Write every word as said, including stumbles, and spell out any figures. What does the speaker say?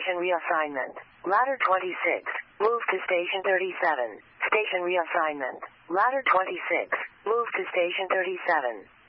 Station reassignment. Ladder twenty-six. Move to Station thirty-seven. Station reassignment. Ladder twenty-six. Move to Station thirty-seven.